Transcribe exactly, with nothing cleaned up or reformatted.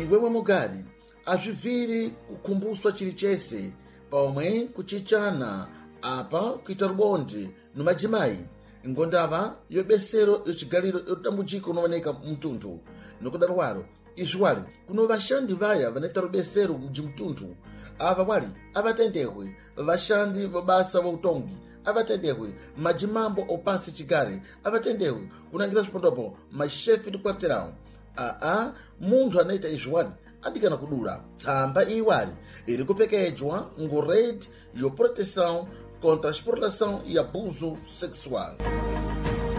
iwewe mugadi azviviri kukumbuswa chiri chese paomwe kuchichana apa kuita rubondi nomadzimai ngondava yobesero yochigaliro yotambudziko unooneka mtundu nokudaro waro izvi wali kuno vashandi vaya vanoita rubesero mujimtundu ava wali avatendehwe vashandi vabasa vautongi avatendehwe majimambo opasi chigare avatendehwe kunangira zvipondopo mashefi tikwarterawo aa munthu anaita izvi wali adikana kudula tsamba iwali iri kupekedzwa ngo rede yo proteção contra a exploração e abuso sexual.